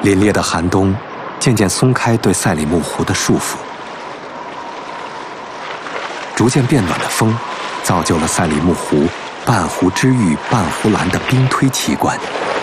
凛冽的寒冬渐渐松开对赛里木湖的束缚，逐渐变暖的风造就了赛里木湖半湖之玉半湖蓝的冰推奇观。